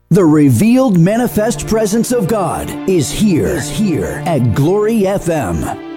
The revealed manifest presence of God is here at Glory FM.